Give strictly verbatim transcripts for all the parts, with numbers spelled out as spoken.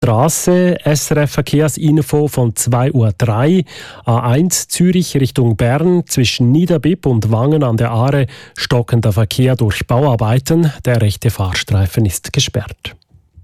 Straße, S R F Verkehrsinfo von zwei Uhr drei, A eins Zürich Richtung Bern, zwischen Niederbipp und Wangen an der Aare stockender Verkehr durch Bauarbeiten. Der rechte Fahrstreifen ist gesperrt.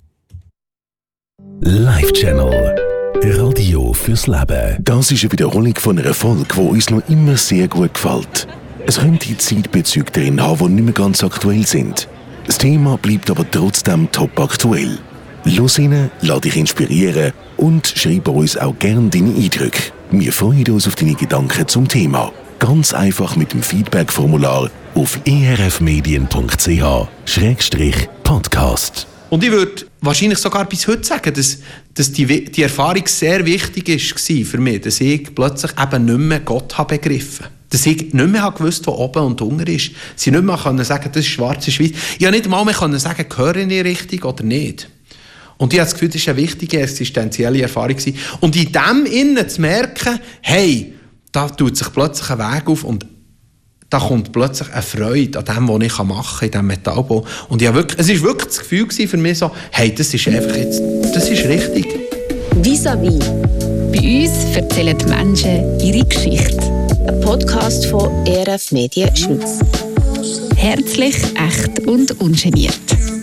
Live Channel. Radio fürs Leben. Das ist eine Wiederholung von einer Folge, die uns noch immer sehr gut gefällt. Es könnte Zeitbezüge drin haben, die nicht mehr ganz aktuell sind. Das Thema bleibt aber trotzdem top aktuell. Los rein, lass dich inspirieren und schreib uns auch gerne deine Eindrücke. Wir freuen uns auf deine Gedanken zum Thema. Ganz einfach mit dem Feedback-Formular auf e r f medien punkt c h Schrägstrich Podcast. Und ich würde wahrscheinlich sogar bis heute sagen, dass, dass die, die Erfahrung sehr wichtig war für mich, dass ich plötzlich eben nicht mehr Gott habe begriffen habe. Dass ich nicht mehr gewusst habe, wo oben und unten ist. Sie nicht mehr sagen konnte, das ist schwarz, das ist weiß. Ich konnte nicht mal mehr sagen, gehöre ich richtig oder nicht. Und ich habe das Gefühl, das war eine wichtige existenzielle Erfahrung. Und in dem Innen zu merken, hey, da tut sich plötzlich ein Weg auf und da kommt plötzlich eine Freude an dem, was ich machen kann, in diesem Metallbau. Und ich habe wirklich, es war wirklich das Gefühl für mich so, hey, das ist einfach jetzt, das ist richtig. Vis-à-vis. Bei uns erzählen die Menschen ihre Geschichte. Ein Podcast von E R F Medien Schweiz. Herzlich, echt und ungeniert.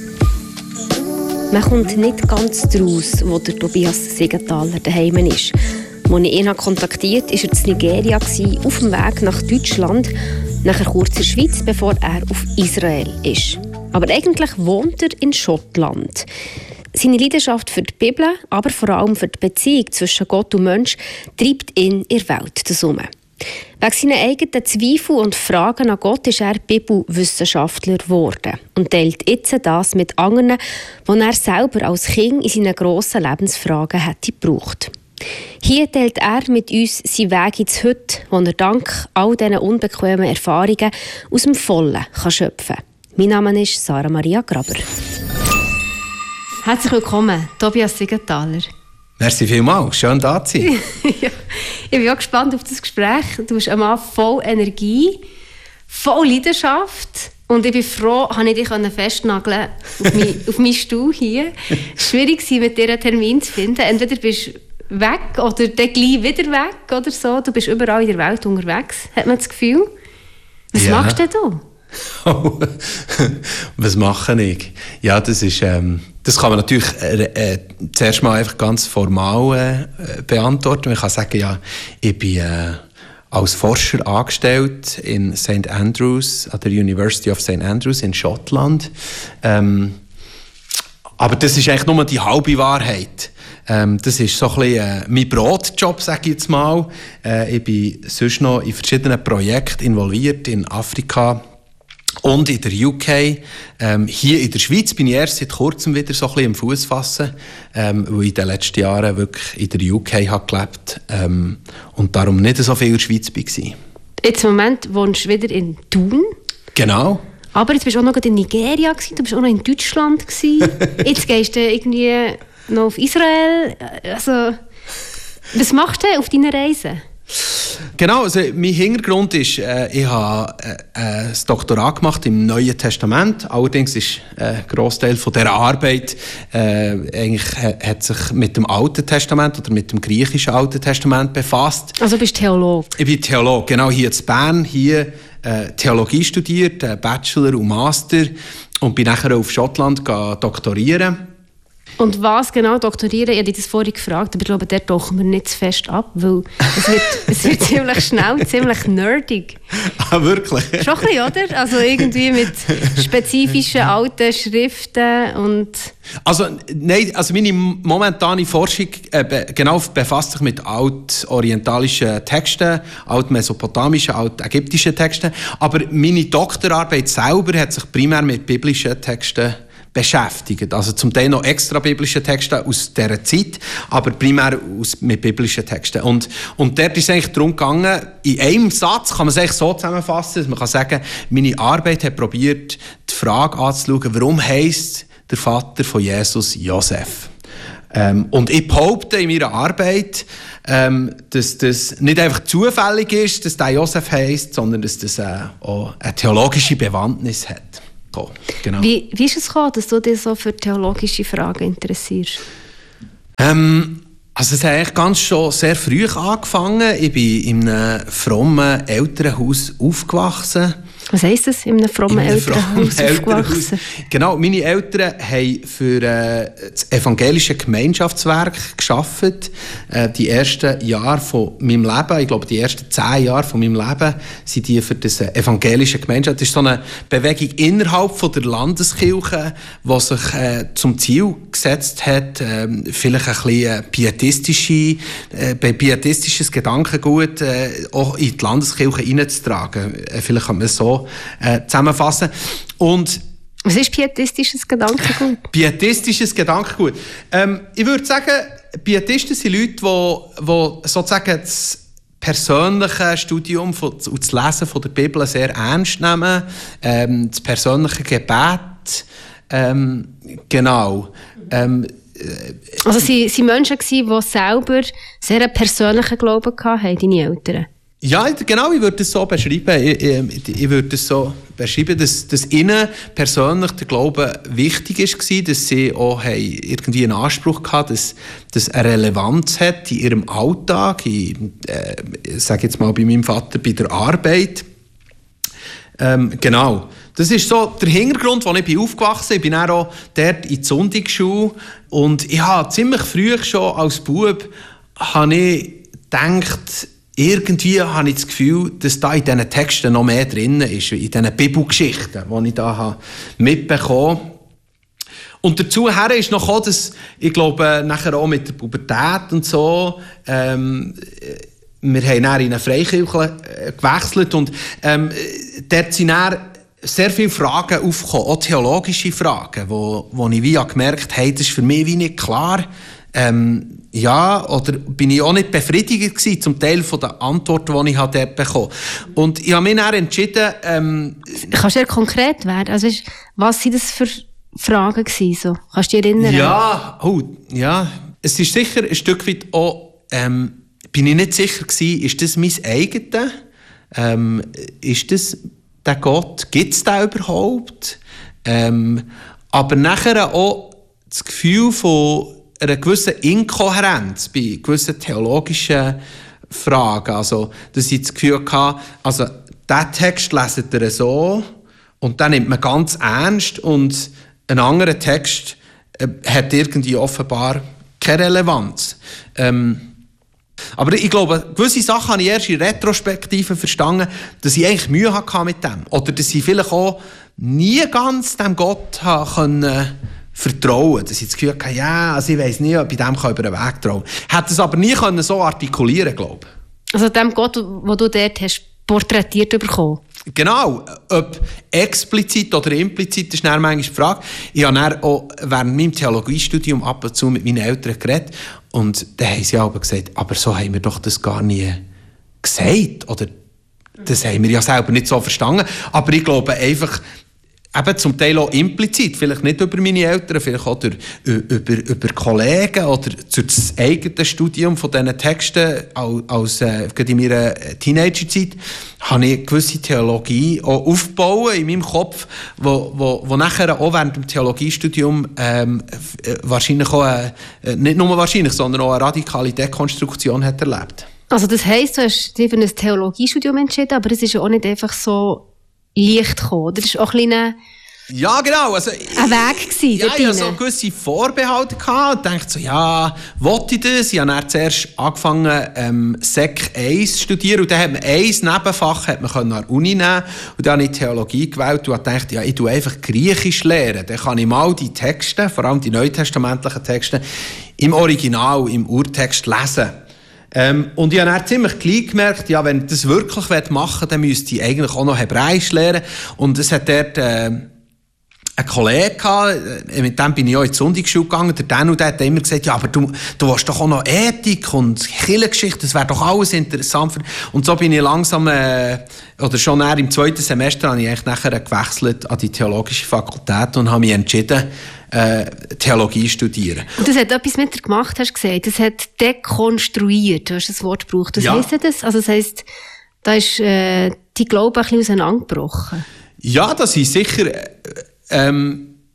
Man kommt nicht ganz daraus, wo der Tobias Siegenthaler daheim ist. Als ich ihn kontaktiert habe, war er in Nigeria, auf dem Weg nach Deutschland, nachher kurz in der Schweiz, bevor er auf Israel ist. Aber eigentlich wohnt er in Schottland. Seine Leidenschaft für die Bibel, aber vor allem für die Beziehung zwischen Gott und Mensch, treibt ihn in der Welt zusammen. Wegen seiner eigenen Zweifel und Fragen an Gott ist er Bibelwissenschaftler geworden und teilt jetzt das mit anderen, die er selber als Kind in seinen grossen Lebensfragen hätte gebraucht. Hier teilt er mit uns seinen Weg ins Heute, wo er dank all diesen unbequemen Erfahrungen aus dem Vollen kann schöpfen kann. Mein Name ist Sarah Maria Graber. Herzlich willkommen, Tobias Siegenthaler. Merci vielmals, schön da zu sein. Ja, ich bin auch gespannt auf das Gespräch. Du bist ein Mann voll Energie, voll Leidenschaft. Und ich bin froh, dass ich dich festnageln konnte auf, mein, auf meinen Stuhl hier. Es war schwierig, mit dir einen Termin zu finden. Entweder bist du weg oder dann gleich wieder weg oder so. Du bist überall in der Welt unterwegs, hat man das Gefühl. Was ja. machst denn du? Oh, was mache ich? Ja, das ist... Ähm Das kann man natürlich äh, äh, zuerst mal einfach ganz formal äh, beantworten. Man kann sagen, ja, ich bin äh, als Forscher angestellt in Saint Andrews, an der University of Saint Andrews in Schottland. Ähm, aber das ist eigentlich nur die halbe Wahrheit. Ähm, das ist so ein bisschen äh, mein Brotjob, sage ich jetzt mal. Äh, ich bin sonst noch in verschiedenen Projekten involviert, in Afrika und in der U K. Ähm, hier in der Schweiz bin ich erst seit kurzem wieder so ein bisschen im Fuß fassen, ähm, weil ich in den letzten Jahren wirklich in der U K habe gelebt ähm, und darum nicht so viel in der Schweiz war. Jetzt im Moment wohnst du wieder in Thun. Genau. Aber jetzt bist du auch noch in Nigeria, du bist auch noch in Deutschland. Jetzt gehst du irgendwie noch auf Israel. Also, was machst du auf deiner Reise? Genau, also mein Hintergrund ist, äh, ich habe äh, ein Doktorat gemacht im Neuen Testament. Allerdings ist äh, ein Grossteil von dieser Arbeit äh, eigentlich hat sich mit dem Alten Testament oder mit dem griechischen Alten Testament befasst. Also bist du Theologe? Ich bin Theologe, genau, hier in Bern, hier äh, Theologie studiert, äh, Bachelor und Master und bin nachher auf Schottland doktorieren. Und was genau doktorieren? Ich habe dich das vorhin gefragt, aber ich glaube, der tauchen wir nicht zu fest ab, weil es wird, es wird ziemlich schnell, ziemlich nerdig. Ah, wirklich? Schon ein bisschen, oder? Also irgendwie mit spezifischen alten Schriften und... Also, nein, also meine momentane Forschung äh, be, genau befasst sich mit altorientalischen Texten, altmesopotamischen, altägyptischen Texten, aber meine Doktorarbeit selber hat sich primär mit biblischen Texten beschäftigt. Also zum Teil noch extra biblische Texte aus dieser Zeit, aber primär aus, mit biblischen Texten. Und, und dort ist es eigentlich darum gegangen, in einem Satz kann man es eigentlich so zusammenfassen, dass man kann sagen, meine Arbeit hat probiert, die Frage anzuschauen, warum heisst der Vater von Jesus Josef? Ähm, und ich behaupte in meiner Arbeit, ähm, dass das nicht einfach zufällig ist, dass der Josef heisst, sondern dass das äh, auch eine theologische Bewandtnis hat. Oh, genau. Wie, wie ist es gekommen, dass du dich so für theologische Fragen interessierst? Ähm, also es hat eigentlich ganz schon sehr früh angefangen. Ich bin in einem frommen Elternhaus aufgewachsen. Was heisst das, in einem frommen in einem Elternhaus aufgewachsen? Genau, meine Eltern haben für äh, das evangelische Gemeinschaftswerk gearbeitet. Äh, die ersten Jahre von meinem Leben, ich glaube die ersten zehn Jahre von meinem Leben, sind die für das evangelische Gemeinschaft. Das ist so eine Bewegung innerhalb von der Landeskirche, die sich äh, zum Ziel gesetzt hat, äh, vielleicht ein bisschen pietistische, äh, pietistisches Gedankengut äh, auch in die Landeskirche hineinzutragen. Äh, vielleicht kann man es so äh, zusammenfassen. Und was ist pietistisches Gedankengut? Pietistisches Gedankengut. Ähm, ich würde sagen, Pietisten sind Leute, die, die sozusagen das persönliche Studium von, und das Lesen von der Bibel sehr ernst nehmen. Ähm, das persönliche Gebet. Ähm, genau. Ähm, also sie waren Menschen, die selber sehr einen persönlichen Glauben hatten, deine Eltern? Ja, genau, ich würde es so beschreiben. Ich, ich, ich würde es so beschreiben, dass, dass ihnen persönlich der Glaube wichtig war, dass sie auch haben irgendwie einen Anspruch hatten, dass das eine Relevanz hat in ihrem Alltag, in, äh, ich sage jetzt mal bei meinem Vater bei der Arbeit. Ähm, genau. Das ist so der Hintergrund, wo ich bin aufgewachsen bin. Ich bin dann auch dort in die Sonntagsschule und ich habe ziemlich früh schon als Bub habe ich gedacht, irgendwie habe ich das Gefühl, dass da in diesen Texten noch mehr drin ist, in diesen Bibelgeschichten, die ich da mitbekommen habe. Und dazu ist noch gekommen, dass ich glaube, nachher auch mit der Pubertät und so, ähm, wir haben dann in eine Freikirche gewechselt und ähm, dort sind dann sehr viele Fragen aufgekommen, auch theologische Fragen, wo, wo ich wie gemerkt habe, hey, das ist für mich wie nicht klar. Ähm, ja, oder bin ich auch nicht befriedigt gewesen, zum Teil von der Antworten, die ich dort bekommen habe. Und ich habe mich dann entschieden... Ähm, Kannst du ja konkret werden? Also, was waren das für Fragen gewesen, so? Kannst du dich erinnern? Ja, oh, ja. Es ist sicher ein Stück weit auch... Ähm, bin ich nicht sicher gewesen, ist das mein eigenes? Ähm, ist das der Gott? Gibt es den überhaupt? Ähm, aber nachher auch das Gefühl von einer gewissen Inkohärenz bei gewissen theologischen Fragen. Also, dass ich das Gefühl hatte, also, diesen Text leset ihr so und den nimmt man ganz ernst und ein anderer Text äh, hat irgendwie offenbar keine Relevanz. Ähm, aber ich glaube, gewisse Sachen habe ich erst in Retrospektive verstanden, dass ich eigentlich Mühe hatte mit dem. Oder dass ich vielleicht auch nie ganz dem Gott können vertrauen. Dass ich das Gefühl hatte, ja, also ich weiss nicht, ob ich dem über den Weg trauen kann. Hätte es aber nie können so artikulieren, glaube ich. Also dem Gott, den du dort hast porträtiert bekommen? Genau. Ob explizit oder implizit, ist dann manchmal die Frage. Ich habe dann auch während meinem Theologiestudium ab und zu mit meinen Eltern geredet. Und dann haben sie aber gesagt, aber so haben wir doch das gar nie gesagt. Oder das haben wir ja selber nicht so verstanden. Aber ich glaube einfach, eben zum Teil auch implizit, vielleicht nicht über meine Eltern, vielleicht auch durch, über, über Kollegen oder durch das eigene Studium von diesen Texten als, äh, in meiner Teenagerzeit, habe ich eine gewisse Theologie auch aufgebaut in meinem Kopf, wo, wo, wo nachher auch während dem Theologiestudium ähm, wahrscheinlich auch, äh, nicht nur wahrscheinlich, sondern auch eine radikale Dekonstruktion hat erlebt. Also das heisst, du hast dich für ein Theologiestudium entschieden, aber es ist ja auch nicht einfach so leicht gekommen. Das ist auch ein bisschen ja, genau. Also, ein Weg gewesen. Ja, ich hatte so gewisse Vorbehalte gehabt und dachte so, ja, wollte ich das? Ich habe dann zuerst angefangen, ähm, Sek eins zu studieren und dann hat man ein Nebenfach hat man an der Uni nehmen und dann habe ich Theologie gewählt und dachte, ja, ich tue einfach Griechisch lernen. Dann kann ich mal die Texte, vor allem die neutestamentlichen Texte, im Original, im Urtext lesen. Ähm, und ich habe dann ziemlich gleich gemerkt, ja, wenn ich das wirklich machen will, dann müsste ich eigentlich auch noch Hebräisch lernen. Und es hat dort äh, einen Kollegen gehabt, mit dem bin ich auch in die Sonntagsschule gegangen, der Danu, der hat immer gesagt, ja, aber du, du willst doch auch noch Ethik und Kirchengeschichte, das wäre doch alles interessant. Für... Und so bin ich langsam, äh, oder schon näher im zweiten Semester, habe ich eigentlich nachher gewechselt an die theologische Fakultät und habe mich entschieden, äh, Theologie studieren. Und das hat etwas mit dir gemacht, hast du gesagt. Das hat dekonstruiert, du hast das Wort gebraucht. Was ja. heisst das? Also das heisst, da ist äh, die Glaube ein bisschen auseinandergebrochen. Ja, das ist sicher... Äh, Ähm,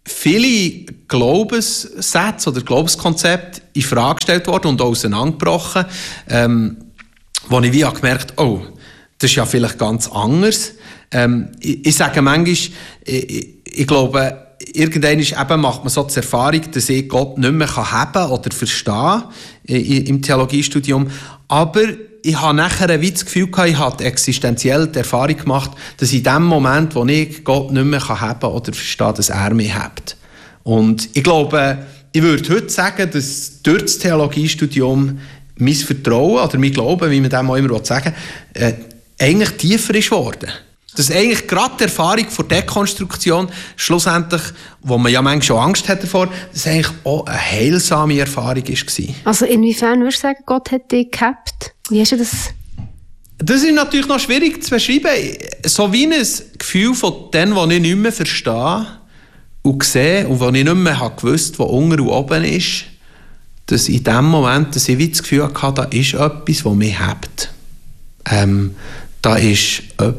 viele Glaubenssätze oder Glaubenskonzepte in Frage gestellt worden und auseinandergebrochen, ähm, wo ich wie auch gemerkt habe, oh, das ist ja vielleicht ganz anders. Ähm, ich, ich sage manchmal, ich, ich, ich glaube, irgendwann eben macht man so die Erfahrung, dass ich Gott nicht mehr haben oder verstehen kann im Theologiestudium. Aber ich habe nachher wie das Gefühl gehabt, ich habe existenziell die Erfahrung gemacht, dass in dem Moment, wo ich Gott nicht mehr haben oder verstehen, dass er mich hat. Und ich glaube, ich würde heute sagen, dass durch das Theologiestudium mein Vertrauen oder mein Glauben, wie man dem auch immer sagen will, äh, eigentlich tiefer ist geworden. Dass eigentlich gerade die Erfahrung von Dekonstruktion schlussendlich, wo man ja manchmal schon Angst hat davor, dass eigentlich auch eine heilsame Erfahrung war. Also inwiefern würdest du sagen, Gott hat dich gehabt? Wie hast du das? Das ist natürlich noch schwierig zu beschreiben. So wie ein Gefühl von dem, was ich nicht mehr verstehe und sehe und was ich nicht mehr gewusst habe, was unten und oben ist, dass in dem Moment, dass ich wie das Gefühl hatte, da ist etwas, das mich hebt. Ähm, da ist etwas,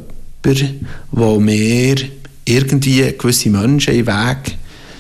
wo mir irgendwie gewisse Menschen in den Weg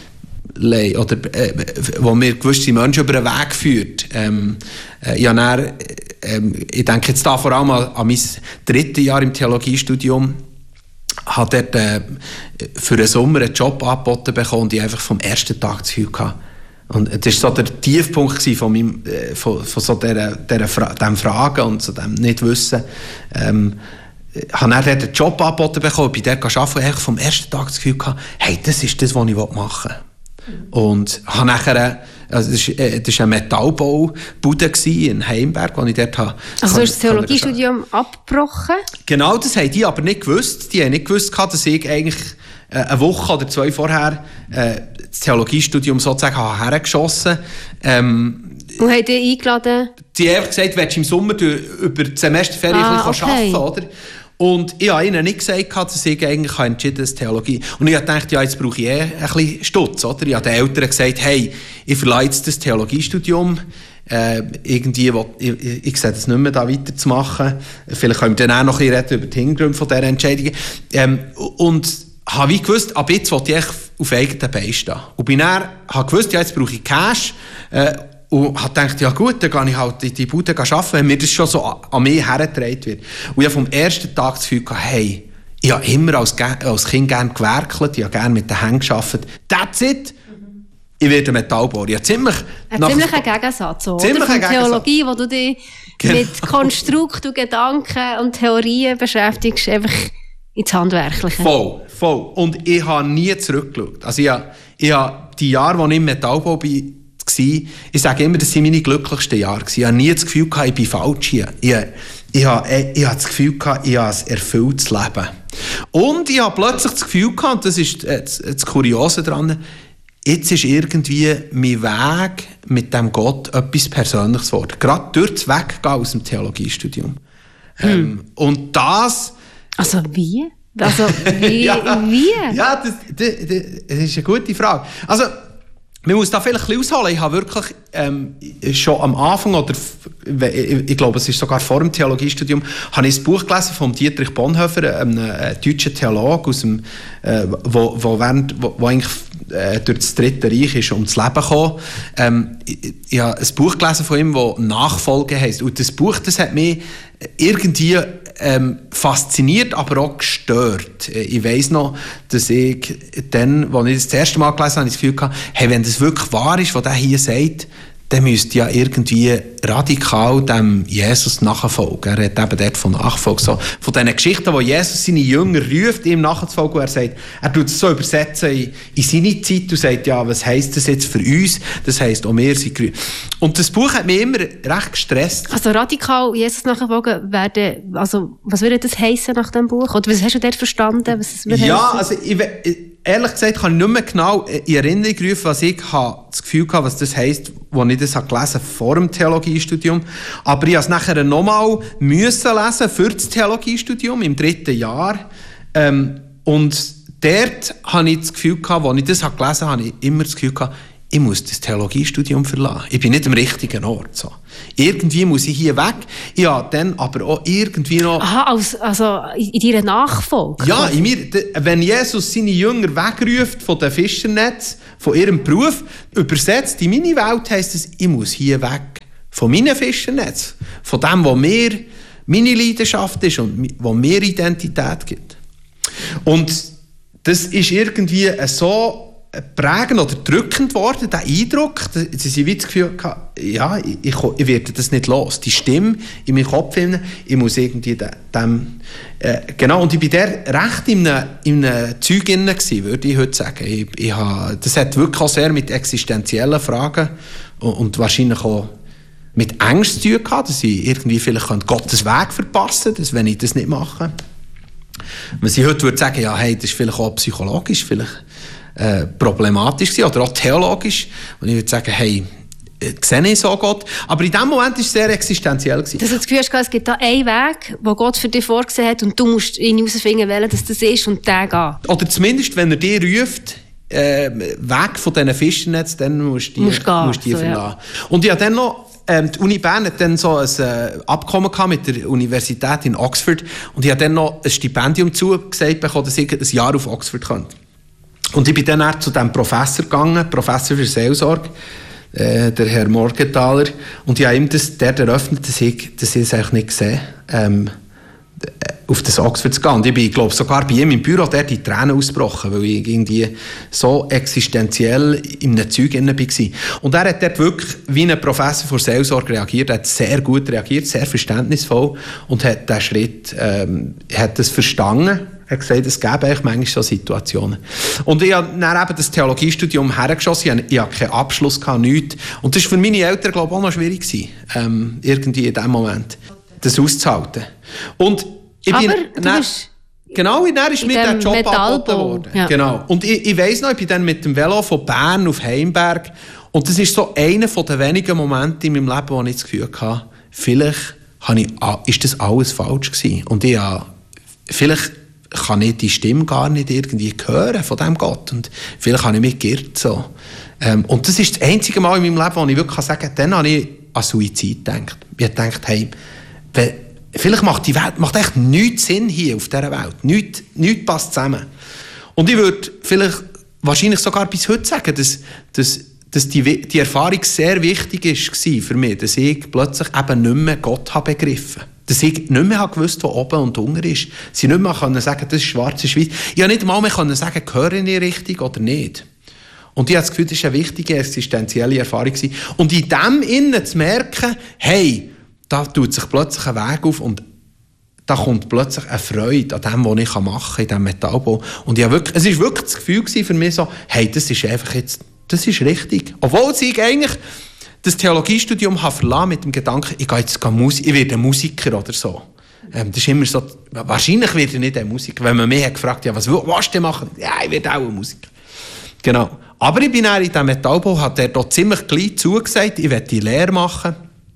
legen, oder äh, wo mir gewisse Menschen über den Weg führt. Ähm, äh, ja, dann, ähm, ich denke jetzt da vor allem an, an mein drittes Jahr im Theologiestudium. Ich habe dort äh, für einen Sommer einen Job angeboten bekommen und ich einfach vom ersten Tag das Gefühl hatte. Und das war so der Tiefpunkt von, meinem, äh, von, von so dieser, dieser Fra- dem Fragen und so dem Nicht-Wissen. Ähm, Ich habe dann dort einen Job angeboten bekommen, bei der arbeiten und vom ersten Tag das Gefühl gehabt, hey, das ist das, was ich machen will. Und habe nachher, also das war äh, eine Metallbaubude in Heimberg, wo ich dort habe. Also du hast das Theologiestudium abgebrochen? Genau, das haben die aber nicht gewusst. Die haben nicht gewusst, dass ich eigentlich äh, eine Woche oder zwei vorher äh, das Theologiestudium sozusagen hergeschossen habe. Ähm, und haben dich eingeladen? Die haben gesagt, willst du im Sommer über die Semesterferien ah, okay. arbeiten, oder? Und ich habe ihnen nicht gesagt, dass ich eigentlich entschieden habe, dass Theologie. Und ich dachte, ja, jetzt brauche ich eh ein bisschen Stutz, oder? Ich habe den Eltern gesagt, hey, ich verlasse jetzt das Theologiestudium. Äh, irgendwie, wo, ich, ich, ich sehe das nicht mehr, da weiterzumachen. Vielleicht können wir dann auch noch ein bisschen reden über die Hintergründe von dieser Entscheidung. Ähm, und habe wie gewusst, ab jetzt will ich auf eigenen Beinen stehen. Und bin dann, habe gewusst, ja, jetzt brauche ich Cash. Äh, Und habe gedacht, ja gut, dann gehe ich halt in die Bude arbeiten, wenn mir das schon so an mich hergetragen wird. Und ich habe vom ersten Tag das Gefühl gehabt, hey, ich habe immer als, als Kind gerne gewerkelt, ich habe gerne mit den Händen gearbeitet. That's it! Ich werde Metallbauer. Ich habe ziemlich... Ein ziemlicher Gegensatz, oder? Ziemlich Von Gegensatz. Theologie, wo du dich genau. mit Konstrukt und Gedanken und Theorien beschäftigst, einfach ins Handwerkliche. Voll, voll. Und ich habe nie zurückgeschaut. Also ich habe, ich habe die Jahre, wo ich im Metallbau bin, ich sage immer, das waren meine glücklichsten Jahre. Ich habe nie das Gefühl gehabt, ich bin falsch hier. Ich, ich, habe, ich habe das Gefühl gehabt, ich habe ein erfülltes Leben. Und ich habe plötzlich das Gefühl gehabt, und das ist das, das Kuriose daran, jetzt ist irgendwie mein Weg mit dem Gott etwas Persönliches geworden. Gerade durch das Weggehen aus dem Theologiestudium. Hm. Ähm, und das... Also wie? Also wie? ja, wie? Ja, das, das, das ist eine gute Frage. Also, man muss da vielleicht ein bisschen ausholen. Ich habe wirklich ähm, schon am Anfang, oder ich, ich glaube, es ist sogar vor dem Theologiestudium, habe ich ein Buch gelesen von Dietrich Bonhoeffer, einem äh, deutschen Theologen, aus dem, äh, wo, wo, während, wo, wo eigentlich äh, durch das Dritte Reich ist ums Leben gekommen. Ähm, ich, ich habe ein Buch gelesen von ihm, das Nachfolge heisst. Und das Buch, das hat mich irgendwie ähm, fasziniert, aber auch gestört. Ich weiss noch, dass ich dann, als ich das, das erste Mal gelesen habe, das Gefühl hatte, hey, wenn das wirklich wahr ist, was der hier sagt, dann müsste ja irgendwie radikal dem Jesus nachfolgen. Er hat eben dort von Nachfolge, so, von diesen Geschichten, wo Jesus seine Jünger ruft, ihm nachzufolgen, und er sagt, er tut es so übersetzen in, in seine Zeit und sagt, ja, was heisst das jetzt für uns? Das heisst, auch wir sind gerührt. Und das Buch hat mich immer recht gestresst. Also radikal Jesus nachfolgen werden, also was würde das heissen nach dem Buch? Oder was hast du dort verstanden? Was es ja, also ich, ehrlich gesagt kann ich nicht mehr genau in Erinnerung rufen, was ich habe das Gefühl hatte, was das heisst, als ich das habe gelesen vor dem Theologiestudium. Aber ich musste es nachher nochmal müssen lesen für das Theologiestudium im dritten Jahr. Ähm, und dort habe ich das Gefühl gehabt, als ich das habe gelesen habe, habe ich immer das Gefühl gehabt, ich muss das Theologiestudium verlassen. Ich bin nicht am richtigen Ort. So. Irgendwie muss ich hier weg. Ich habe dann aber auch irgendwie noch... Aha, also, also in deiner Nachfolge? Ja, in mir, wenn Jesus seine Jünger wegruft von den Fischernetz, von ihrem Beruf, übersetzt in meine Welt heisst es, ich muss hier weg. Von meinem Fischernetz. Von dem, was mir meine Leidenschaft ist und was mir Identität gibt. Und das ist irgendwie so prägend oder drückend worden, der Eindruck, dass ich wie das Gefühl hatte, ja, ich, ich, ich werde das nicht los. Die Stimme in meinem Kopf, ich muss irgendwie dem, äh, genau, und ich war der recht in einem, in einem Zeug drin gewesen, würde ich heute sagen. Ich, ich habe, das hat wirklich auch sehr mit existenziellen Fragen und, und wahrscheinlich auch mit Angst zu tun gehabt, dass ich irgendwie vielleicht Gottes Weg verpassen könnte, wenn ich das nicht mache. Wenn ich heute würde sagen, ja, hey, das ist vielleicht auch psychologisch, vielleicht Äh, problematisch gewesen, oder auch theologisch. Und ich würde sagen, hey, äh, sehe ich so Gott. Aber in dem Moment war es sehr existenziell gewesen. Dass du das Gefühl hast, es gibt da einen Weg, den Gott für dich vorgesehen hat und du musst ihn herausfinden, welcher das ist und den gehen. Oder zumindest, wenn er dich ruft, äh, weg von diesen Fischernetz, dann musst du die, musst gehen, musst die so, verlassen. Ja. Und ich habe dann noch Ähm, die Uni Bern hat dann so ein äh, Abkommen gehabt mit der Universität in Oxford und ich habe dann noch ein Stipendium zugesagt bekommen, dass ich ein Jahr auf Oxford könnte. Und ich bin dann auch zu diesem Professor gegangen, Professor für Seelsorge, äh, der Herr Morgenthaler, und ich habe ihm das, der eröffnet, dass ich, dass ich es eigentlich nicht gesehen ähm, auf das Oxford zu gehen. Und ich bin, glaube sogar bei ihm im Büro der die Tränen ausgebrochen, weil ich irgendwie so existenziell in einem Zeug drin war. Und er hat dort wirklich wie ein Professor für Seelsorge reagiert, er hat sehr gut reagiert, sehr verständnisvoll und hat diesen Schritt, ähm, hat das verstanden. Er hat gesagt, es gäbe eigentlich manchmal so Situationen. Und ich habe dann eben das Theologiestudium hergeschossen. Ich hatte, ich hatte keinen Abschluss, nichts. Und das war für meine Eltern, glaube ich, auch noch schwierig gewesen, ähm, irgendwie in diesem Moment, das auszuhalten. Und ich Aber bin du dann, bist genau, dann ist mir der Job angeboten worden. Ja. Genau. Und ich, ich weiss noch, ich bin dann mit dem Velo von Bern auf Heimberg. Und das ist so einer der wenigen Momente in meinem Leben, wo ich das Gefühl hatte, vielleicht habe ich, ist das alles falsch gewesen. Und ich habe, vielleicht kann ich die Stimme gar nicht irgendwie hören von diesem Gott. Und vielleicht habe ich mich geirrt. So. Ähm, und das ist das einzige Mal in meinem Leben, wo ich wirklich sagen kann, dann habe ich an Suizid gedacht. Ich habe gedacht, hey, wenn, vielleicht macht die Welt macht echt nichts Sinn hier auf dieser Welt. Nichts, nichts passt zusammen. Und ich würde vielleicht wahrscheinlich sogar bis heute sagen, dass, dass, dass die, die Erfahrung sehr wichtig war für mich, dass ich plötzlich eben nicht mehr Gott habe begriffen habe. Dass ich nicht mehr gewusst habe, wo oben und unten ist. Sie nicht mehr können sagen, das ist schwarz, das ist weiß. Ich habe nicht mal mehr können sagen, gehöre ich richtig oder nicht. Und ich habe das Gefühl, das war eine wichtige existenzielle Erfahrung. Und in dem Innen zu merken, hey, da tut sich plötzlich ein Weg auf und da kommt plötzlich eine Freude an dem, was ich machen kann, in diesem Metallbau. Und ich habe wirklich, es war wirklich das Gefühl für mich so, hey, das ist einfach jetzt, das ist richtig. Obwohl ich eigentlich das Theologiestudium habe verlassen mit dem Gedanken, ich gehe jetzt Musik, ich werde ein Musiker oder so. Ähm, das ist immer so, wahrscheinlich werde ich nicht ein Musiker. Wenn man mich hat gefragt, ja, was willst du denn machen? Ja, ich werde auch ein Musiker. Genau. Aber ich bin auch in diesem Metallbau, hat er dort ziemlich gleich zugesagt, ich werde die Lehre machen.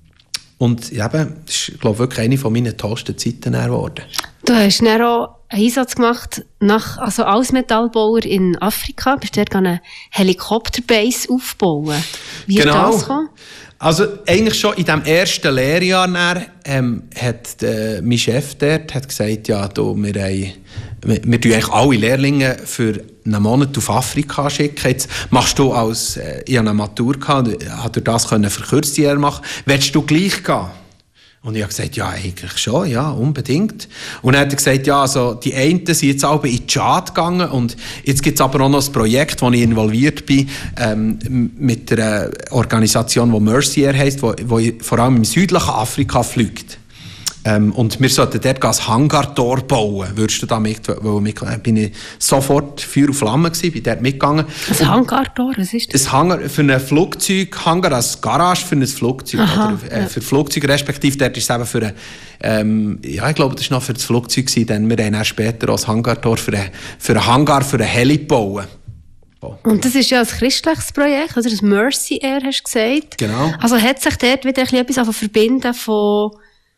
Und ja, das ist, glaube ich, wirklich eine von meinen tollsten Zeiten geworden. Du hast dann auch einen Einsatz gemacht, nach, also als Metallbauer in Afrika. Bist du dort eine Helikopterbase aufbauen? Wie genau. ist das gekommen? Also eigentlich schon in dem ersten Lehrjahr dann, ähm, hat äh, mein Chef dort hat gesagt, ja, du, wir, haben, wir, wir tun eigentlich alle Lehrlinge für einen Monat auf Afrika schicken. Jetzt machst du als, äh, ich hatte eine Matur, hat er das können verkürzt Jahr machen. Willst du gleich gehen? Und ich habe gesagt, ja, eigentlich schon, ja, unbedingt. Und dann hat er gesagt, ja, also die einen sind jetzt alle in die Tschad gegangen und jetzt gibt es aber auch noch ein Projekt, wo ich involviert bin, ähm, mit einer Organisation, die Mercy Air heisst, wo, wo vor allem im südlichen Afrika fliegt. Ähm, und wir sollten dort ein Hangartor bauen. Würdest du da mit, weil mit, bin ich sofort Feuer und Flamme gewesen, bin dort mitgegangen. Ein Hangartor, was ist das? Ein Hangar für ein Flugzeug, Hangar als Garage für ein Flugzeug. Aha, oder, äh, ja. Für Flugzeug, respektive dort ist es eben für ein, ähm, ja, ich glaube, das war noch für das Flugzeug gewesen, denn wir haben dann später auch ein Hangartor für ein, für ein Hangar für ein Heli bauen. Und das ist ja ein christliches Projekt, oder? Das Mercy Air, hast du gesagt. Genau. Also hat sich dort wieder etwas verbinden von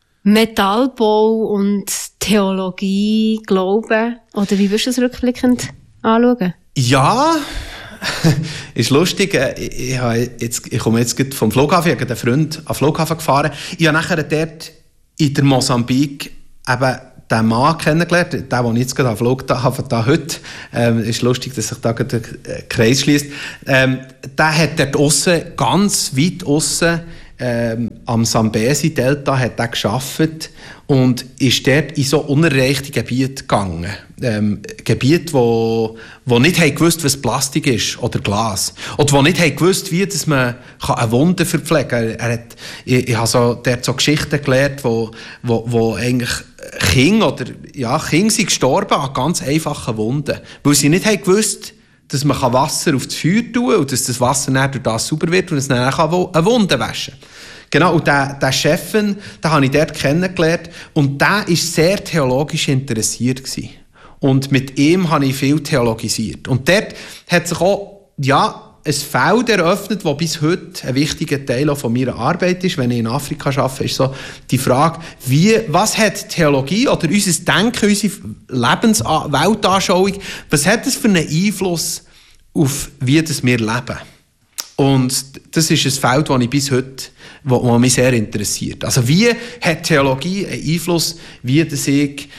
Metallbau und Theologie, Glauben? Oder wie würdest du das rückblickend anschauen? Ja, ist lustig. Ich, ich, jetzt, ich komme jetzt vom Flughafen, ich habe einen Freund am Flughafen gefahren. Ich habe nachher dort in der Mosambik eben den Mann kennengelernt, den, den ich jetzt gerade am Flughafen da heute, ähm, ist lustig, dass sich da der Kreis schließt. Ähm, der hat dort aussen, ganz weit aussen, ähm, am Sambesi-Delta hat er gearbeitet und ist dort in so unerreichte Gebiete gegangen. Ähm, Gebiete, wo, wo nicht haben gewusst, was Plastik ist oder Glas. Oder wo nicht haben gewusst, wie dass man eine Wunde verpflegen kann. Er hat, ich ich habe so, dort so Geschichten gelernt, wo, wo, wo eigentlich Kinder oder ja, Kinder sind gestorben an ganz einfachen Wunden. Weil sie nicht haben gewusst, dass man Wasser auf das Feuer tun kann und dass das Wasser dann durch das sauber wird und es dann eine Wunde waschen kann. Genau, und der, der Chef, den habe ich dort kennengelernt und der war sehr theologisch interessiert gewesen. Und mit ihm habe ich viel theologisiert. Und dort hat sich auch ja, ein Feld eröffnet, das bis heute ein wichtiger Teil auch von meiner Arbeit ist, wenn ich in Afrika arbeite, ist so die Frage, wie, was hat Theologie oder unser Denken, unsere Lebens- Weltanschauung, was hat das für einen Einfluss auf wie das wir leben? Und das ist ein Feld, das ich bis heute, wo, wo mich sehr interessiert. Also wie hat Theologie einen Einfluss, wie das ich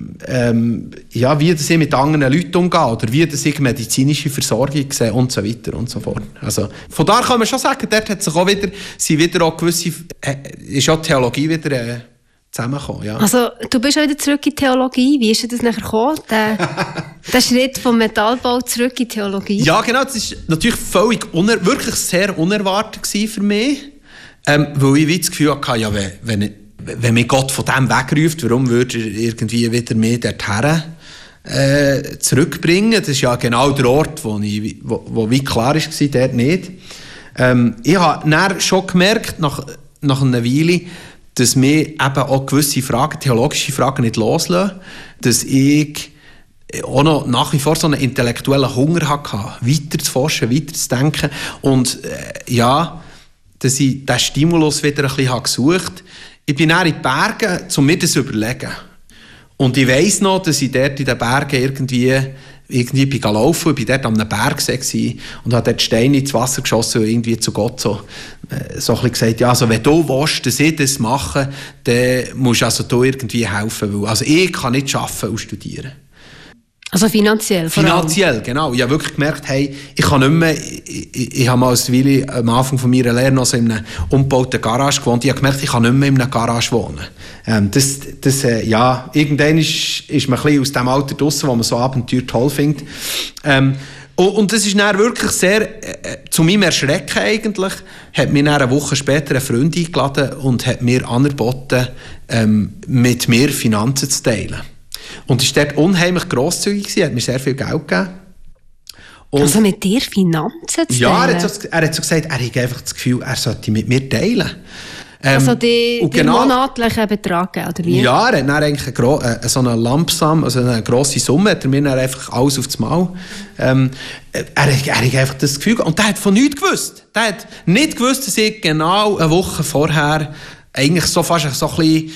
Ähm, ja, wie das ich mit anderen Leuten umgehe oder wie das ich medizinische Versorgung sehe und so weiter und so fort. Also, von da kann man schon sagen, dort hat sich auch wieder, sind wieder auch gewisse, äh, ist auch Theologie wieder äh, zusammengekommen. Ja. Also, du bist auch wieder zurück in Theologie. Wie ist das nachher gekommen? Der, der Schritt vom Metallbau zurück in Theologie? Ja, genau. Das war natürlich völlig uner- wirklich sehr unerwartet für mich, ähm, weil ich wie das Gefühl hatte, ja, wenn, wenn ich Wenn mich Gott von dem wegruft, warum würde er irgendwie wieder mehr dorthin äh, zurückbringen? Das ist ja genau der Ort, wo, ich, wo, wo wie klar war, dort nicht. Ähm, ich habe dann schon gemerkt, nach, nach einer Weile, dass mir eben auch gewisse Fragen, theologische Fragen nicht loslassen, dass ich auch noch nach wie vor so einen intellektuellen Hunger hatte, weiter zu forschen, weiter zu denken. Und äh, ja, dass ich diesen Stimulus wieder ein bisschen gesucht habe. Ich bin dann in die Berge, um mir das zu überlegen. Und ich weiss noch, dass ich dort in den Bergen irgendwie, irgendwie bin gelaufen, ich war dort an einem Bergsee und habe dort Steine ins Wasser geschossen und irgendwie zu Gott so, äh, so ein bisschen gesagt, ja, also wenn du willst, dass ich das mache, dann musst du also du irgendwie helfen. Weil, also ich kann nicht arbeiten und studieren. Also finanziell? Finanziell, genau. Ich habe wirklich gemerkt, hey, ich kann nicht mehr, ich, ich, ich habe mal als Willi am Anfang von meiner Lehre noch so in einer umgebauten Garage gewohnt. Ich habe gemerkt, ich kann nicht mehr in einer Garage wohnen. Ähm, das, das, äh, ja, irgendwann ist, ist man ein bisschen aus dem Alter draussen, wo man so Abenteuer toll findet. Ähm, und, und das ist dann wirklich sehr, äh, zu meinem Erschrecken eigentlich, hat mir dann eine Woche später ein Freund eingeladen und hat mir angeboten, ähm, mit mir Finanzen zu teilen. Und er war dort unheimlich grosszügig, er hat mir sehr viel Geld gegeben. Und also mit dir Finanzen zu teilen? Ja, er hat, so, er hat so gesagt, er hat einfach das Gefühl, er sollte mit mir teilen. Ähm, also die, die genau, monatlichen Betrag, oder wie? Ja, er hat dann eigentlich eine, gro- äh, so eine Lumpsum, also eine grosse Summe, hat er mir dann einfach alles aufs Mal. Ähm, er, er hat einfach das Gefühl, und der hat von nichts gewusst. Der hat nicht gewusst, dass ich genau eine Woche vorher eigentlich so fast so ein bisschen,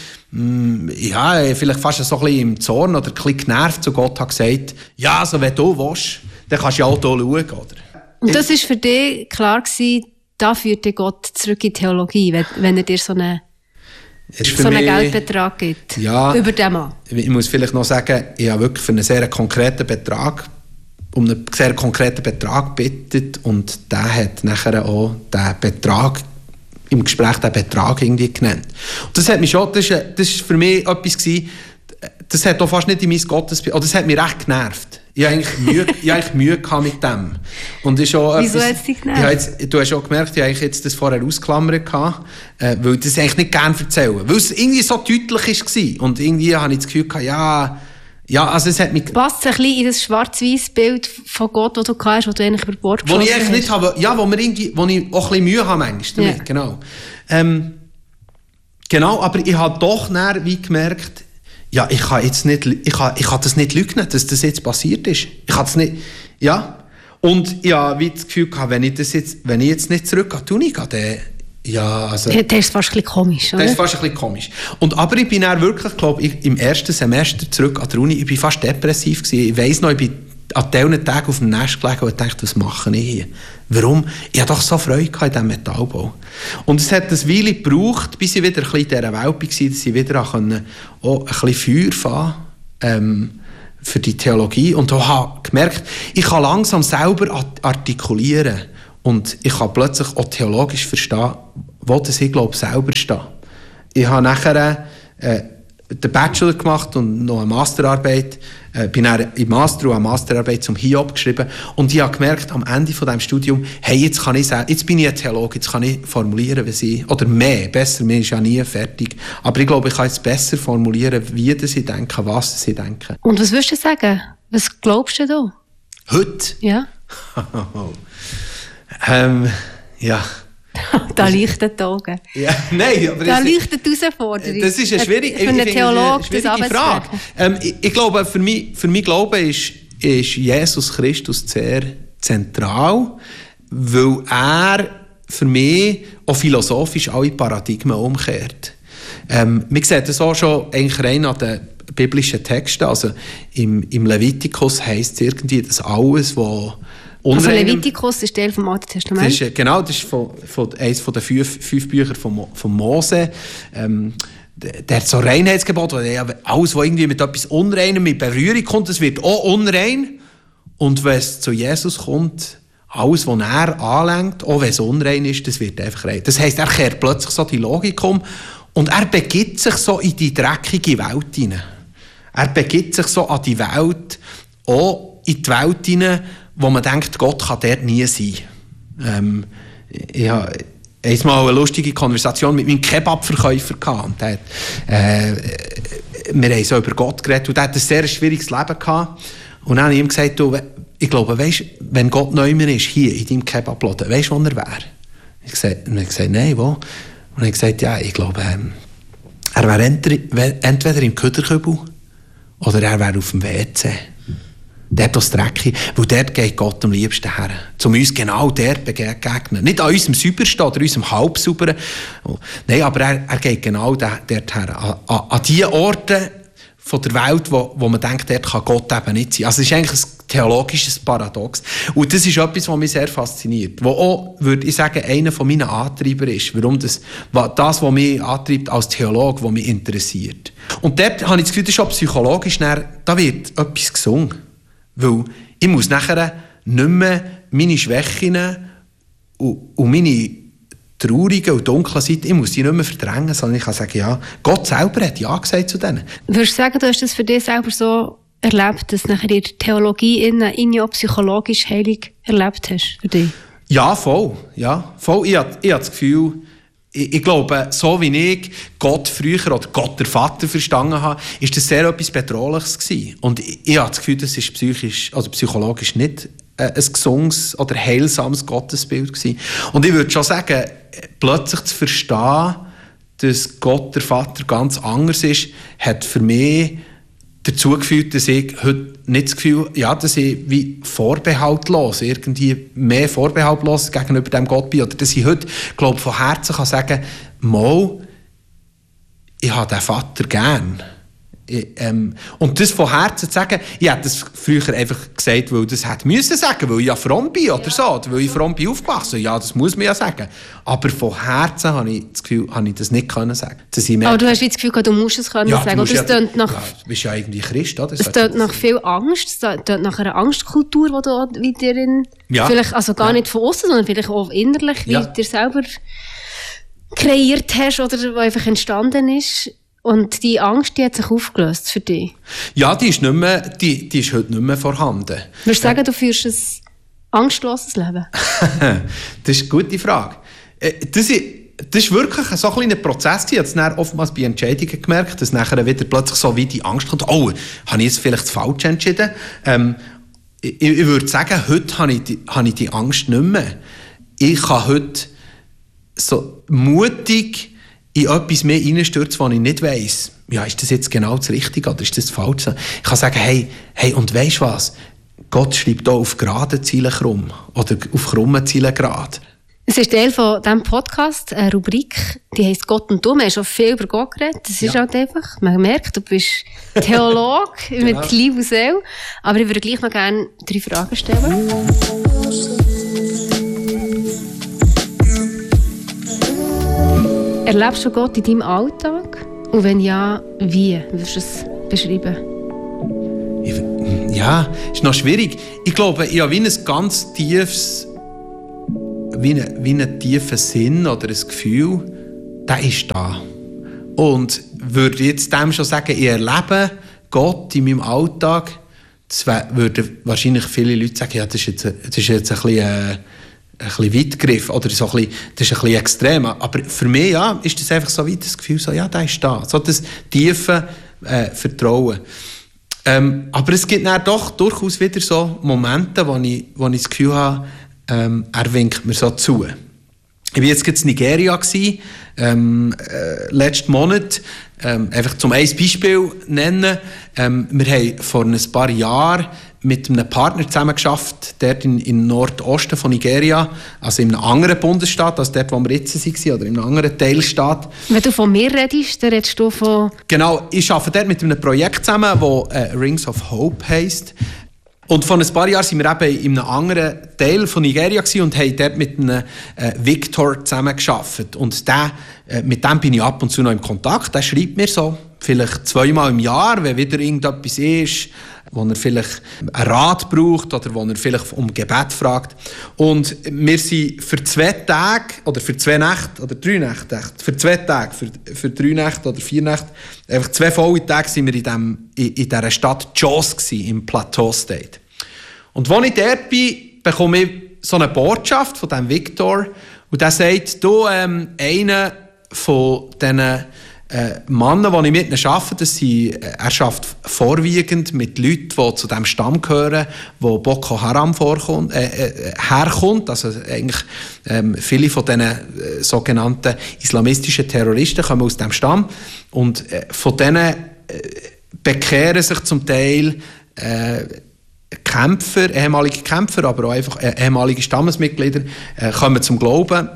ja, vielleicht fast so ein bisschen im Zorn oder ein bisschen genervt zu Gott hat gesagt, ja, also wenn du willst, dann kannst du ja auch hier schauen, oder? Und das war für dich klar gewesen, da führt dir Gott zurück in die Theologie, wenn, wenn er dir so einen, so einen mich, Geldbetrag gibt, ja, über den Mann. Ich muss vielleicht noch sagen, ich habe wirklich für einen sehr konkreten Betrag, um einen sehr konkreten Betrag gebeten und der hat nachher auch den Betrag im Gespräch den Betrag irgendwie genannt. Und das hat mich schon, das ist, das ist für mich etwas gewesen, das hat auch fast nicht in mein Gottesbild, oder das hat mich recht genervt. Ich hatte eigentlich Mühe, ich eigentlich Mühe gehabt mit dem. Und ist auch Wieso etwas, hat es dich genervt? Jetzt, du hast auch gemerkt, ich habe jetzt das vorher ausklammert gehabt, äh, weil ich das eigentlich nicht gerne erzählen. Weil es irgendwie so deutlich war. Und irgendwie habe ich das Gefühl gehabt, ja, ja, also es hat mich... Passt ein bisschen in das schwarz-weiss Bild von Gott, das du hast, das du eigentlich über Bord geschossen hast? Wo ich eigentlich nicht habe, ja, wo, mir irgendwie, wo ich auch ein bisschen Mühe habe manchmal damit, ja. Genau. Ähm, genau, aber ich habe doch näher wie gemerkt, ja, ich kann jetzt nicht, ich kann, ich kann das nicht leugnen, dass das jetzt passiert ist. Ich kann das nicht, ja. Und ich habe wie das Gefühl gehabt, wenn ich das jetzt, wenn ich jetzt nicht zurück an die Uni gehe, dann, ja, also... Das ist fast ein bisschen komisch, oder? Das ist fast ein bisschen komisch. Und, aber ich bin dann wirklich, glaube ich, im ersten Semester zurück an der Uni, ich bin fast depressiv gewesen. Ich weiss noch, ich bin an diesen Tagen auf dem Nest gelegen und dachte, was mache ich hier? Warum? Ich hatte doch so Freude in diesem Metallbau. Und es hat eine Weile gebraucht, bis ich wieder ein bisschen in dieser Welt war, dass ich wieder auch ein bisschen Feuer fahren ähm, für die Theologie. Und ich habe gemerkt, ich kann langsam selber artikulieren. Und ich kann plötzlich auch theologisch verstehen, wo das ich glaube, selber stehe. Ich habe nachher äh, den Bachelor gemacht und noch eine Masterarbeit. Äh, bin dann im Master und eine Masterarbeit zum Hiob geschrieben. Und ich habe gemerkt, am Ende von diesem Studium, hey, jetzt kann ich sagen, jetzt bin ich ein Theologe, jetzt kann ich formulieren, wie sie, oder mehr, besser, mir ist ja nie fertig. Aber ich glaube, ich kann jetzt besser formulieren, wie sie denken, was sie denken. Und was würdest du sagen? Was glaubst du da? Heute? Ja. ähm, ja. Da leuchten die Augen. Ja, nein, aber da das, leuchtet die Herausforderung. Das ist eine schwierige, für einen Theologen, eine schwierige Frage. Ähm, ich, ich glaube, für mich, für mich Glaube ist, ist Jesus Christus sehr zentral, weil er für mich auch philosophisch alle Paradigmen umkehrt. Ähm, man sieht das auch schon eigentlich rein an den biblischen Texten. Also im, im Levitikus heisst es irgendwie, dass alles, was also Levitikus ist Teil vom Alten Testament? Das ist, genau, das ist von, von, eines von den fünf, fünf Büchern von, von Mose. Ähm, der, der hat so Reinheitsgebot, weil alles, was irgendwie mit etwas Unreinem mit Berührung kommt, das wird auch unrein. Und wenn es zu Jesus kommt, alles, was er anlenkt, auch wenn es unrein ist, das wird einfach rein. Das heisst, er kehrt plötzlich so die Logik um und er begibt sich so in die dreckige Welt hinein. Er begibt sich so an die Welt, auch in die Welt hinein, wo man denkt, Gott kann dort nie sein. Ähm, ich hatte einmal eine lustige Konversation mit meinem Kebabverkäufer gehabt. Der hat, äh, wir haben so über Gott geredet und er hat ein sehr schwieriges Leben gehabt. Und dann habe ich ihm gesagt, du, ich glaube, weißt, wenn Gott neu mehr ist, hier in deinem Kebabladen, weißt du, wo er wäre? Ich gesagt, und er hat gesagt, nein, wo? Und er hat gesagt, ja, ich glaube, ähm, er wäre entweder im Köderkübel oder er wäre auf dem W C. Dort das Dreckige, weil dort geht Gott am liebsten her. Zum uns genau dort begegnen. Nicht an unserem Saubersten oder unserem Halbsauberen. Nein, aber er, er geht genau dort her. An, an, an die Orte von der Welt, wo, wo man denkt, dort kann Gott eben nicht sein. Also es ist eigentlich ein theologisches Paradox. Und das ist etwas, was mich sehr fasziniert. Wo auch, würde ich sagen, einer von meinen Antreiber ist. Warum das, das, was mich antreibt als Theologe, was mich interessiert. Und dort habe ich das Gefühl, das ist auch psychologisch, da wird etwas gesungen. Weil ich muss nachher nicht mehr meine Schwächen und, und meine traurigen und dunklen Seiten, ich muss die nicht mehr verdrängen, sondern ich kann sagen, ja, Gott selber hat ja gesagt zu denen. Würdest du sagen, du hast das für dich selber so erlebt, dass nachher in der Theologie in, in ja psychologisch heilig erlebt hast für dich? Ja, voll. Ja, voll. Ich habe, ich habe das Gefühl, Ich, ich glaube, so wie ich Gott früher oder Gott der Vater verstanden habe, ist das sehr etwas Bedrohliches gewesen. Und ich, ich habe das Gefühl, das ist psychisch, also psychologisch nicht äh, ein gesundes oder heilsames Gottesbild gewesen. Und ich würde schon sagen, plötzlich zu verstehen, dass Gott der Vater ganz anders ist, hat für mich dazu geführt, dass ich heute nicht das Gefühl, ja, dass ich wie vorbehaltlos, irgendwie mehr vorbehaltlos gegenüber dem Gott bin, oder dass ich heute, glaube von Herzen kann sagen, mal, ich habe den Vater gern. Ich, ähm, und das von Herzen zu sagen, ich hätte das früher einfach gesagt, weil das hätte müssen sagen, weil ich ja fromm bin oder so, oder weil ich fromm bin aufgewachsen. Ja, das muss man ja sagen. Aber von Herzen habe ich das Gefühl, habe ich das nicht können sagen. Dass ich merke, aber du hast das Gefühl, du musst es können ja, sagen. Oder ja, es tönt nach, ja, du bist ja irgendwie Christ, oder? Es tönt nach viel Angst, es tönt nach einer Angstkultur, die du wie dir in, ja. vielleicht, also gar ja. nicht von außen, sondern vielleicht auch innerlich, wie ja. dir selber kreiert hast oder die einfach entstanden ist. Und die Angst, die hat sich aufgelöst für dich? Ja, die ist, nicht mehr, die, die ist heute nicht mehr vorhanden. Würdest du sagen, du führst ein angstloses Leben? Das ist eine gute Frage. Das ist, das ist wirklich so ein kleiner Prozess. Ich habe es dann oftmals bei Entscheidungen gemerkt, dass nachher wieder plötzlich so wie die Angst kommt, oh, habe ich jetzt vielleicht falsch entschieden? Ähm, ich, ich würde sagen, heute habe ich, die, habe ich die Angst nicht mehr. Ich kann heute so mutig in etwas mehr reinstürzen, was ich nicht weiss. Ja, ist das jetzt genau das Richtige oder ist das das Falsche? Ich kann sagen, hey, hey, und weisst was? Gott schreibt auch auf geraden Zielen krumm oder auf krummen Zielen gerade. Es ist Teil von diesem Podcast, eine Rubrik, die heisst Gott und du. Wir haben schon viel über Gott geredet. Das ist ja. halt einfach, man merkt, du bist Theologe genau. mit Liebe und Seele. Aber ich würde gleich noch gerne drei Fragen stellen. Erlebst du Gott in deinem Alltag? Und wenn ja, wie würdest du es beschreiben? Ja, ist noch schwierig. Ich glaube, ich habe wie ein ganz tiefes, wie einen, wie einen tiefen Sinn oder ein Gefühl, der ist da. Und würde jetzt dem schon sagen, ich erlebe Gott in meinem Alltag, das würden wahrscheinlich viele Leute sagen, ja, das ist jetzt, das ist jetzt ein bisschen, äh, ein bisschen weit gegriffen oder so ein bisschen, das ist ein bisschen extrem. Aber für mich ja, ist das einfach so weit das Gefühl, so, ja, der ist da. So das tiefe äh, Vertrauen. Ähm, aber es gibt dann doch durchaus wieder so Momente, wo ich, wo ich das Gefühl habe, ähm, er winkt mir so zu. Ich war jetzt in Nigeria, ähm, äh, letzten Monat, ähm, einfach zum ein Beispiel nennen. Ähm, wir haben vor ein paar Jahren mit einem Partner zusammen geschafft, dort in, in Nordosten von Nigeria, also in einem anderen Bundesstaat, als dort, wo wir jetzt waren, oder in einem anderen Teilstaat. Wenn du von mir redest, dann redest du von... Genau, ich arbeite dort mit einem Projekt zusammen, das äh, Rings of Hope heisst. Und vor ein paar Jahren waren wir eben in einem anderen Teil von Nigeria und haben dort mit einem äh, Victor zusammen gearbeitet. Und der, äh, mit dem bin ich ab und zu noch in Kontakt. Der schreibt mir so, vielleicht zweimal im Jahr, wenn wieder irgendetwas ist, wo er vielleicht einen Rat braucht oder wo er vielleicht um Gebet fragt. Und wir sind für zwei Tage oder für zwei Nächte oder drei Nächte, für zwei Tage, für, für drei Nächte oder vier Nächte, einfach zwei volle Tage sind wir in, dem, in, in dieser Stadt Jos gewesen, im Plateau State. Und als ich dort bin, bekomme ich so eine Botschaft von diesem Victor und der sagt, du, ähm, einer von diesen Äh, Männer, die ich mit ihnen arbeite, das sind, äh, er arbeitet vorwiegend mit Leuten, die zu dem Stamm gehören, wo Boko Haram vorkommt, äh, äh, herkommt. Also eigentlich ähm, viele von diesen äh, sogenannten islamistischen Terroristen kommen aus dem Stamm. Und äh, von denen äh, bekehren sich zum Teil äh, Kämpfer, ehemalige Kämpfer, aber auch einfach äh, ehemalige Stammesmitglieder, äh, kommen zum Glauben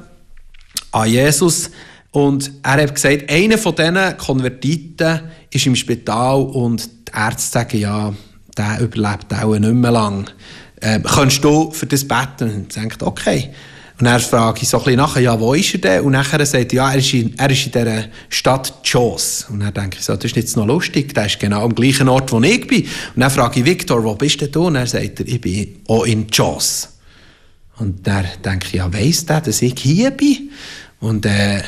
an Jesus. Und er hat gesagt, einer von diesen Konvertiten ist im Spital und die Ärzte sagen, ja, der überlebt auch nicht mehr lang. Ähm, kannst du für das beten? Und er sagt, okay. Und dann frage ich so ein bisschen nachher, ja, wo ist er denn? Und nachher sagt er, ja, er ist in, er ist in dieser Stadt Jos. Und dann denke ich so, das ist jetzt noch lustig, der ist genau am gleichen Ort, wo ich bin. Und dann frage ich Victor, wo bist denn du? Und er sagt, ich bin auch in Jos. Und dann denke ich, ja, weiss der, dass ich hier bin? Und äh,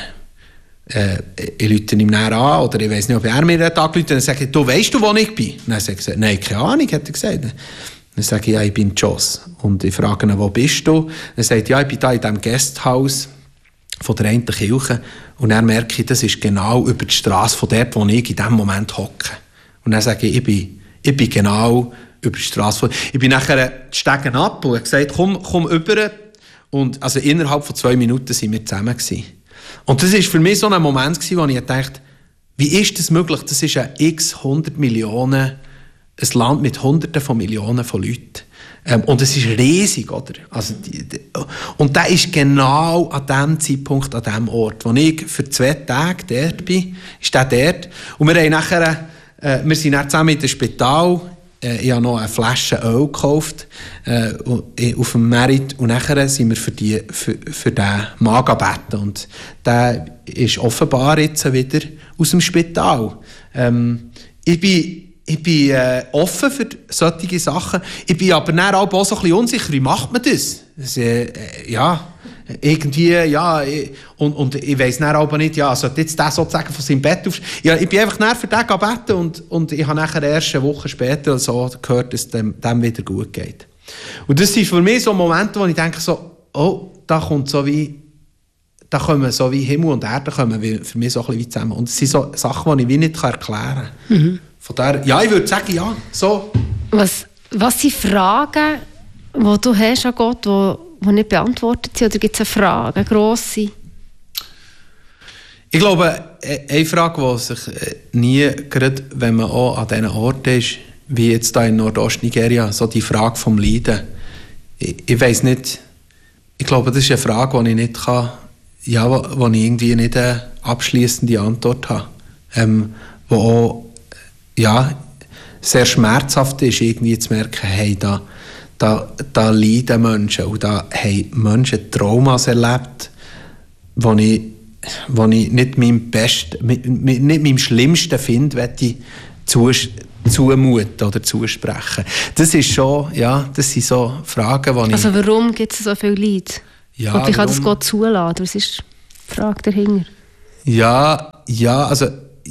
Äh, ich rufe ihn näher an, oder ich weiss nicht, ob er mir einen Tag ruft, und dann sage ich, du weisst du, wo ich bin? Und dann sagt er, nein, keine Ahnung, hat er gesagt. Dann sage ich, ja, ich bin in Jos. Und ich frage ihn, wo bist du? Dann sagt er, ja, ich bin da in diesem Gasthaus von der einen Kirche. Und dann merke ich, das ist genau über die Straße von dort, wo ich in diesem Moment hocke. Und dann sage ich, ich bin, ich bin genau über die Straße. Ich bin nachher die Stegen ab und habe gesagt, komm, komm rüber. Und also innerhalb von zwei Minuten waren wir zusammen gewesen. Und das war für mich so ein Moment, wo ich dachte, wie ist das möglich? Das ist ein x hundert Millionen, ein Land mit Hunderten von Millionen von Leuten. Ähm, und es ist riesig, oder? Also die, die, und der ist genau an dem Zeitpunkt, an dem Ort, wo ich für zwei Tage dort bin, ist der dort. Und wir haben nachher, äh, wir sind dann zusammen in das Spital. Ich habe noch eine Flasche Öl gekauft äh, auf dem Merit und nachher sind wir für, die, für, für den Mann gebeten. Und der ist offenbar jetzt wieder aus dem Spital. Ähm, ich bin, ich bin äh, offen für solche Sachen. Ich bin aber dann auch so ein bisschen unsicher, wie macht man das? das äh, ja, irgendwie, ja, ich, und, und ich weiss dann aber nicht, ja, sollte jetzt der sozusagen von seinem Bett aufstehen? Ja, ich bin einfach dann für den gebeten und, und ich habe nachher erst eine Woche später so gehört, dass es dem, dem wieder gut geht. Und das sind für mich so Momente, wo ich denke so, oh, da kommt so wie, da kommen so wie Himmel und Erde kommen für mich so ein bisschen zusammen. Und es sind so Sachen, die ich wie nicht erklären kann. Mhm. Von daher, ja, ich würde sagen, ja, so. Was, was sind Fragen, die du hast an Gott, die die nicht beantwortet sind? Oder gibt es eine Frage, eine grosse? Ich glaube, eine Frage, die sich nie, gerade wenn man auch an diesen Orten ist, wie jetzt hier in Nordost-Nigeria, so die Frage vom Leiden. Ich, ich weiss nicht, Ich glaube, das ist eine Frage, die ich nicht kann, ja, wo, wo ich irgendwie nicht eine abschliessende Antwort habe. Ähm, wo auch, ja, sehr schmerzhaft ist, irgendwie zu merken, hey, da, da, da leiden Menschen und da haben Menschen Traumas erlebt, wo ich, wo ich nicht meinem Besten, nicht meinem Schlimmsten finde, möchte ich zus- zumuten oder zusprechen. Das ist schon, ja, das sind so Fragen, die ich... Also warum gibt es so viel Leid? Ja, und wie kann warum, das Gott zulassen? Was ist die Frage dahinter? Ja, ja, also...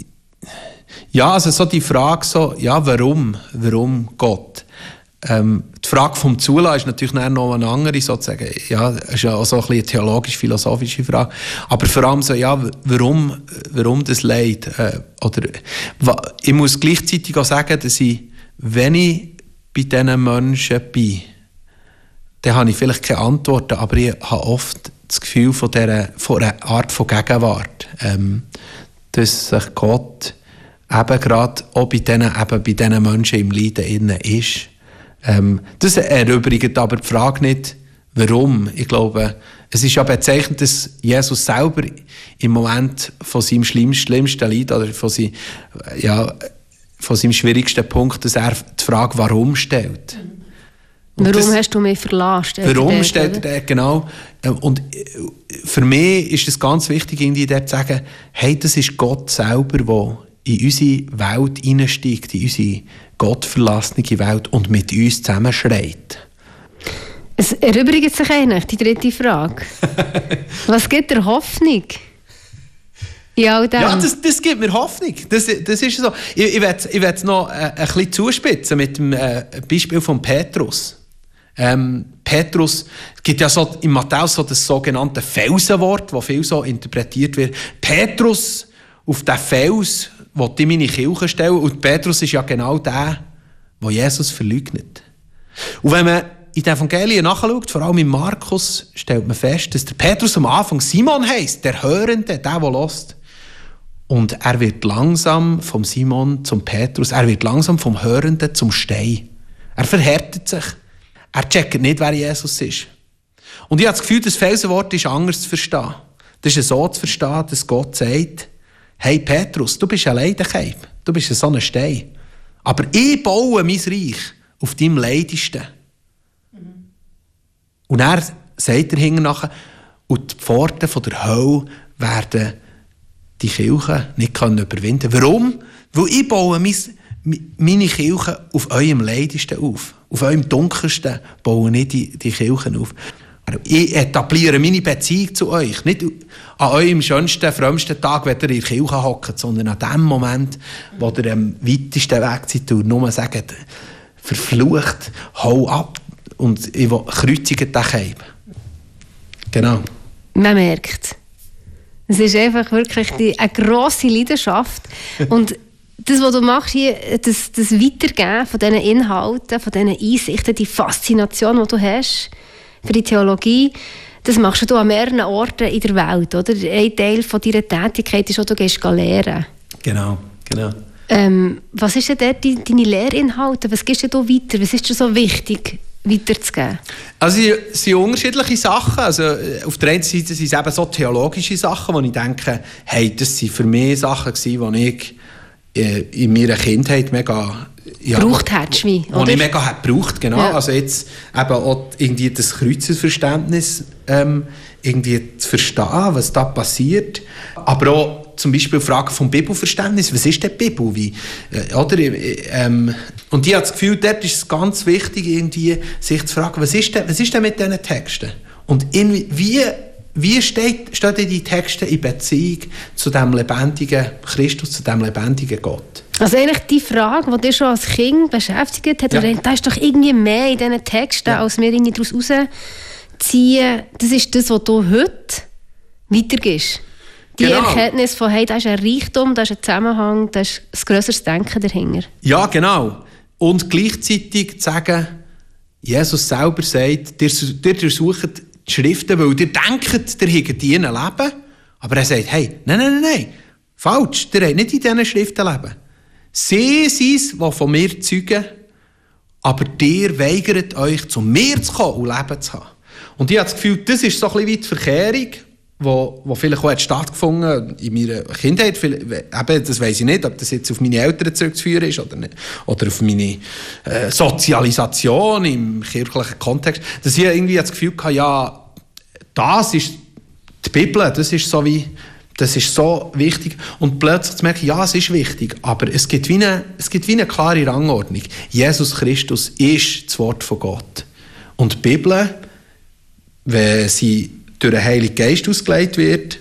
Ja, also so die Frage so, ja, warum? Warum Gott? Ähm, die Frage vom Zulassen ist natürlich noch eine andere, sozusagen. Ja, ist ja auch so ein bisschen eine theologisch-philosophische Frage. Aber vor allem so, ja, warum, warum das Leid? Äh, oder, ich muss gleichzeitig auch sagen, dass ich, wenn ich bei diesen Menschen bin, dann habe ich vielleicht keine Antworten, aber ich habe oft das Gefühl von, dieser, von einer Art von Gegenwart. Ähm, dass sich Gott eben gerade auch bei diesen, eben bei diesen Menschen im Leiden innen ist. Ähm, das erübrigt aber die Frage nicht, warum. Ich glaube, es ist ja bezeichnend, dass Jesus selber im Moment von seinem schlimmsten, schlimmsten Leid oder von, sein, ja, von seinem schwierigsten Punkt, dass er die Frage «Warum?» stellt. Und warum das, hast du mich verlassen? Warum dort, stellt er, genau. Und für mich ist es ganz wichtig, irgendwie dort zu sagen, hey, das ist Gott selber, der in unsere Welt hineinsteigt, in unsere gottverlassene Welt und mit uns zusammenschreit. Es erübrigt sich eigentlich die dritte Frage. Was gibt dir Hoffnung? Ja, ja das, das gibt mir Hoffnung. Das, das ist so. Ich, ich werde ich werd noch äh, ein bisschen zuspitzen mit dem äh, Beispiel von Petrus. Ähm, Petrus, es gibt ja so im Matthäus so das sogenannte Felsenwort, das viel so interpretiert wird. Petrus, auf den Fels, will ich meine Kirche stellen. Und Petrus ist ja genau der, der Jesus verleugnet. Und wenn man in den Evangelien nachschaut, vor allem in Markus, stellt man fest, dass der Petrus am Anfang Simon heisst, der Hörende, der, der hört. Und er wird langsam vom Simon zum Petrus, er wird langsam vom Hörenden zum Stein. Er verhärtet sich. Er checkt nicht, wer Jesus ist. Und ich habe das Gefühl, das Felsenwort ist anders zu verstehen. Das ist so zu verstehen, dass Gott sagt, hey Petrus, du bist ein Leidenkeib, du bist so ein Stein. Aber ich baue mein Reich auf deinem Leidesten. Mhm. Und er sagt er hinten nachher, und die Pforten von der Hölle werden die Kirche nicht überwinden können. Warum? Weil ich baue mein, meine Kirche auf eurem Leidesten auf. Auf eurem Dunkelsten baue ich die, die Kirchen auf. Ich etabliere meine Beziehung zu euch. Nicht an eurem schönsten, frömmsten Tag, wenn ihr in der Kirche hockt, sondern an dem Moment, wo ihr am weitesten Weg seid und nur sagt, verflucht, hau ab und ich will kreuzigen den Keib. Genau. Man merkt, es ist einfach wirklich die, eine grosse Leidenschaft. Und das, was du machst hier, das, das Weitergeben von diesen Inhalten, von diesen Einsichten, die Faszination, die du hast für die Theologie, das machst du an mehreren Orten in der Welt, oder? Ein Teil von deiner Tätigkeit ist auch, du gehst lehren. Genau, genau. Ähm, was ist denn dort deine Lehrinhalte? Was gibst du da weiter? Was ist dir so wichtig, weiterzugeben? Also es sind unterschiedliche Sachen. Also, auf der einen Seite sind es eben so theologische Sachen, wo ich denke, hey, das waren für mich Sachen gewesen, die ich äh, in meiner Kindheit mega... Ja, gebraucht hättest, wie, oder? Die ich mega hat gebraucht, genau. Ja. Also jetzt eben auch irgendwie das Kreuzesverständnis ähm, irgendwie zu verstehen, was da passiert. Aber auch zum Beispiel die Frage vom Bibelverständnis. Was ist denn die Bibel? Wie, äh, oder, ähm, und ich habe das Gefühl, dort ist es ganz wichtig, irgendwie, sich zu fragen, was ist denn, was ist denn mit diesen Texten? Und in, wie, wie steht, steht die Texte in Beziehung zu dem lebendigen Christus, zu dem lebendigen Gott? Also eigentlich die Frage, die dich schon als Kind beschäftigt hat, ja. Da ist doch irgendwie mehr in diesen Texten, ja. als wir daraus rausziehen. Das ist das, was du heute weitergibst. Die genau. Erkenntnis von, hey, da ist ein Reichtum, da ist ein Zusammenhang, da ist ein grösseres Denken dahinter. Ja, genau. Und gleichzeitig zu sagen, Jesus selber sagt, ihr, ihr durchsucht die Schriften, weil ihr denkt, ihr hättet in ihnen Leben. Aber er sagt, hey, nein, nein, nein, nein, falsch, ihr habt nicht in diesen Schriften Leben. Sie sind es, die von mir zeugen, aber ihr weigert euch, zu mir zu kommen und Leben zu haben. Und ich habe das Gefühl, das ist so ein bisschen wie die Verkehrung, wo, wo vielleicht auch hat stattgefunden in meiner Kindheit. Eben, das weiss ich nicht, ob das jetzt auf meine Eltern zurückzuführen ist oder nicht. Oder auf meine äh, Sozialisation im kirchlichen Kontext. Dass ich irgendwie das Gefühl hatte, ja, das ist die Bibel, das ist so wie, das ist so wichtig. Und plötzlich zu merken, ja, es ist wichtig, aber es gibt wie eine, es gibt wie eine klare Rangordnung. Jesus Christus ist das Wort von Gott. Und die Bibel, wenn sie durch den Heiligen Geist ausgelegt wird,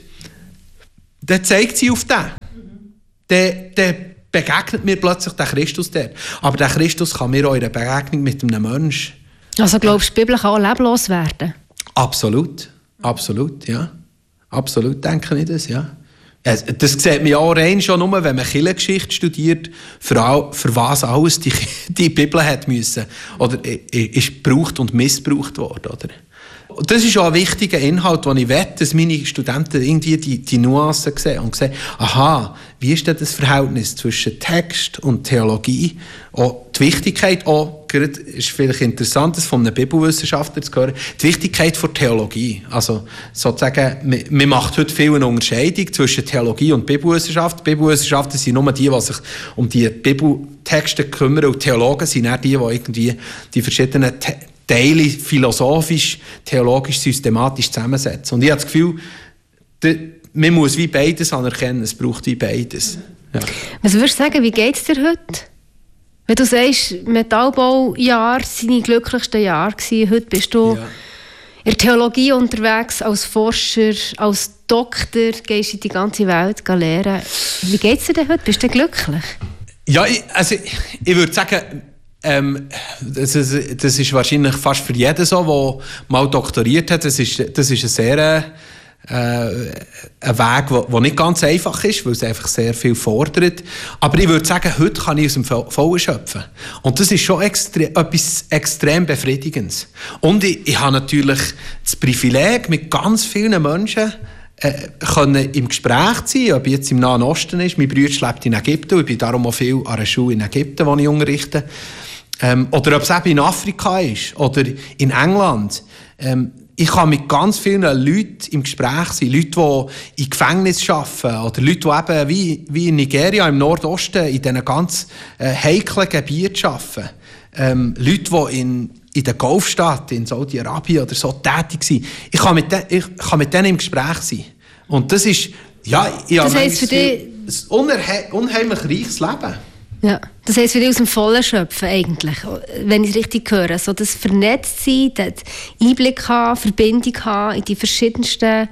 dann zeigt sie auf den. Dann, dann begegnet mir plötzlich der Christus dort. Aber der Christus kann mir auch in einer Begegnung mit einem Menschen. Also glaubst du, die Bibel kann auch leblos werden? Absolut. Absolut, ja. Absolut, denke ich das, ja. Das sieht man ja auch rein schon nur, wenn man Kirchengeschichte studiert, für, all, für was alles die, die Bibel hat müssen. Oder ist gebraucht und missbraucht worden, oder? Das ist auch ein wichtiger Inhalt, den ich wette, dass meine Studenten irgendwie die, die Nuancen sehen und sehen, aha, wie ist denn das Verhältnis zwischen Text und Theologie? Auch die Wichtigkeit, auch, gerade ist vielleicht interessant, das von einem Bibelwissenschaftler zu hören, die Wichtigkeit von Theologie. Also sozusagen, man macht heute viel eine Unterscheidung zwischen Theologie und Bibelwissenschaft. Bibelwissenschaften sind nur die, die sich um die Bibeltexte kümmern, und Theologen sind auch die, die irgendwie die verschiedenen Te- Teile philosophisch, theologisch, systematisch zusammensetzen. Und ich habe das Gefühl, man muss wie beides anerkennen, es braucht wie beides. Ja. Was würdest du sagen, wie geht es dir heute? Wenn du sagst, Metallbaujahr seine glücklichsten Jahre gewesen, heute bist du ja. in der Theologie unterwegs, als Forscher, als Doktor, gehst in die ganze Welt lehren. Wie geht es dir denn heute? Bist du glücklich? Ja, ich, also ich würde sagen, Ähm, das, ist, das ist wahrscheinlich fast für jeden so, der mal doktoriert hat. Das ist, das ist ein sehr äh, ein Weg, der nicht ganz einfach ist, weil es einfach sehr viel fordert. Aber ich würde sagen, heute kann ich aus dem Vollen schöpfen. Und das ist schon extre- etwas extrem Befriedigendes. Und ich, ich habe natürlich das Privileg, mit ganz vielen Menschen Äh, können im Gespräch sein, ob jetzt im Nahen Osten ist. Mein Bruder lebt in Ägypten und ich bin darum auch viel an einer Schule in Ägypten, wo ich unterrichte. Ähm, oder ob es eben in Afrika ist oder in England. Ähm, ich kann mit ganz vielen Leuten im Gespräch sein. Leute, die in Gefängnissen arbeiten oder Leute, die eben wie, wie in Nigeria im Nordosten in diesen ganz äh, heiklen Gebieten arbeiten. Ähm, Leute, die in in der Golfstadt in Saudi-Arabien oder so tätig sind. Ich kann mit, de- ich kann mit denen im Gespräch sein. Und das ist, ja, ich das heisst für dich ein unhe- unheimlich reiches Leben. Ja, das heisst für dich aus dem Vollen schöpfen eigentlich, wenn ich es richtig höre. So das Vernetztsein, das Einblick haben, Verbindung haben in die verschiedensten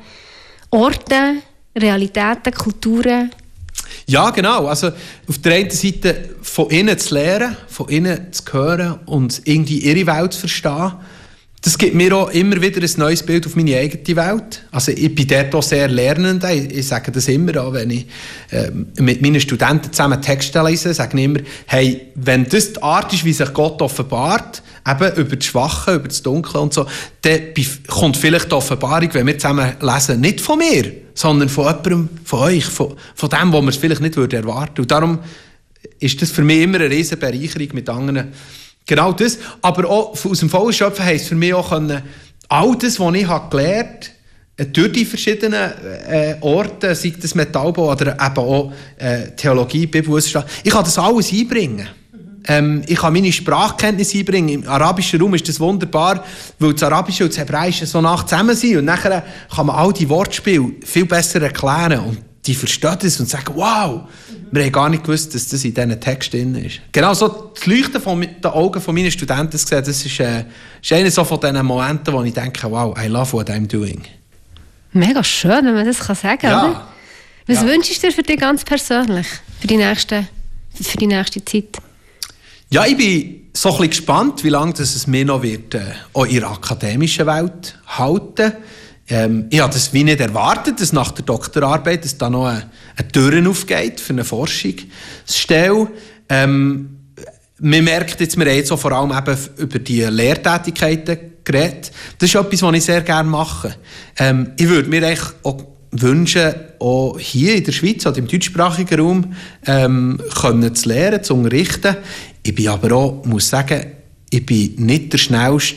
Orte, Realitäten, Kulturen. Ja, genau. Also auf der einen Seite von innen zu lernen, von innen zu hören und irgendwie ihre Welt zu verstehen. Das gibt mir auch immer wieder ein neues Bild auf meine eigene Welt. Also ich bin dort auch sehr lernend. Ich, ich sage das immer auch, wenn ich äh, mit meinen Studenten zusammen Texte lese, sage ich immer, hey, wenn das die Art ist, wie sich Gott offenbart, eben über das Schwache, über das Dunkle und so, dann kommt vielleicht die Offenbarung, wenn wir zusammen lesen, nicht von mir, sondern von jemandem, von euch, von, von dem, wo man es vielleicht nicht erwarten würde. Und darum ist das für mich immer eine riesige Bereicherung mit anderen. Genau das. Aber auch aus dem Vollen schöpfen heisst für mich auch können, all das, was ich habe gelernt habe, durch die verschiedenen äh, Orte, sei das Metallbau oder eben auch äh, Theologie, Bibelwissenschaft, ich kann das alles einbringen. Ähm, ich kann meine Sprachkenntnisse einbringen. Im arabischen Raum ist das wunderbar, weil das Arabische und das Hebräische so nah zusammen sind. Und nachher kann man all die Wortspiele viel besser erklären. Und die verstehen das und sagen, wow, wir haben gar nicht gewusst, dass das in diesen Texten drin ist. Genau so das Leuchten von den Augen von meinen Studenten gesehen, das ist, äh, ist einer so von diesen Momenten, wo ich denke, wow, I love what I'm doing. Mega schön, wenn man das kann sagen kann, ja. oder? Was ja. wünschst du dir für dich ganz persönlich, für die nächste, für die nächste Zeit? Ja, ich bin so ein bisschen gespannt, wie lange das es mir noch wird, äh, auch in der akademischen Welt halten. Ähm, ich habe das wie nicht erwartet, dass nach der Doktorarbeit dass da noch eine, eine Tür aufgeht für eine Forschungsstelle. Ähm, man merkt jetzt, wir haben jetzt auch vor allem eben über die Lehrtätigkeiten geredet. Das ist etwas, was ich sehr gerne mache. Ähm, ich würde mir eigentlich auch wünschen, auch hier in der Schweiz oder im deutschsprachigen Raum ähm, können zu lehren, zu unterrichten. Ich bin aber auch, muss sagen, ich bin nicht der schnellste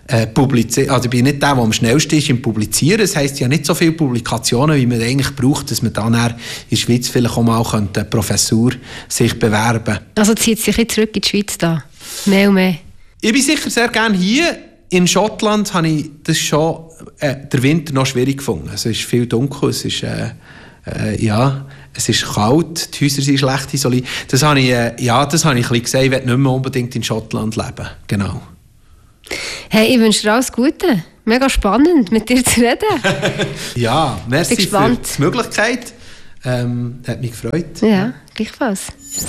äh, publizieren. Also ich bin nicht der, der am schnellsten ist im Publizieren. Das heisst ja nicht so viele Publikationen, wie man eigentlich braucht, dass man dann in der Schweiz vielleicht auch mal eine Professur sich bewerben könnte. Also zieht sich jetzt zurück in die Schweiz da? Mehr und mehr? Ich bin sicher sehr gerne hier. In Schottland habe ich das schon äh, der Winter noch schwierig gefunden. Es ist viel dunkel, es ist, äh, äh, ja, es ist kalt, die Häuser sind schlecht isoliert. Das habe ich, äh, ja, das habe ich ein bisschen gesagt, ich will nicht mehr unbedingt in Schottland leben. Genau. Hey, ich wünsche dir alles Gute. Mega spannend, mit dir zu reden. Ja, merci für die Möglichkeit. Ähm, hat mich gefreut. Ja, gleichfalls.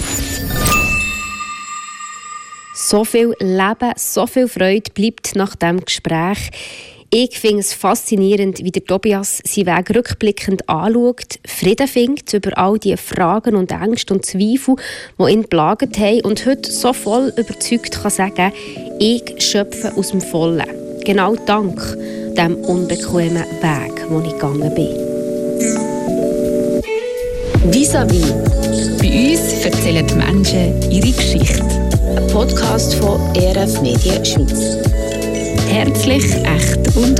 So viel Leben, so viel Freude bleibt nach diesem Gespräch. Ich finde es faszinierend, wie der Tobias seinen Weg rückblickend anschaut, Frieden findet über all die Fragen und Ängste und Zweifel, die ihn plagt haben und heute so voll überzeugt kann sagen, ich schöpfe aus dem Vollen. Genau dank dem unbequemen Weg, den ich gegangen bin. Vis-à-vis. Bei uns erzählen die Menschen ihre Geschichte. Ein Podcast von E R F Medien Schweiz. Herzlich, echt und